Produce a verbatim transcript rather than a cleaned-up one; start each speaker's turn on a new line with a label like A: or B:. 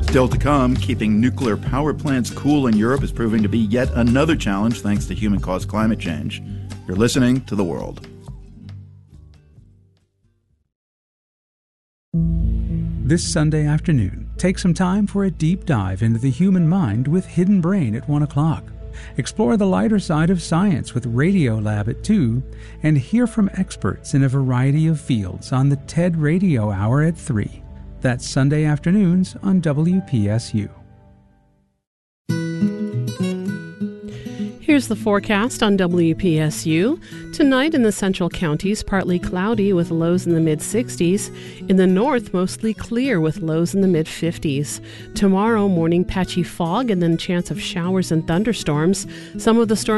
A: Still to come, keeping nuclear power plants cool in Europe is proving to be yet another challenge thanks to human-caused climate change. You're listening to The World.
B: This Sunday afternoon, take some time for a deep dive into the human mind with Hidden Brain at one o'clock. Explore the lighter side of science with Radiolab at two, and hear from experts in a variety of fields on the TED Radio Hour at three. That's Sunday afternoons on W P S U.
C: Here's the forecast on W P S U. Tonight in the central counties, partly cloudy with lows in the mid-sixties. In the north, mostly clear with lows in the mid-fifties. Tomorrow morning, patchy fog and then chance of showers and thunderstorms. Some of the storms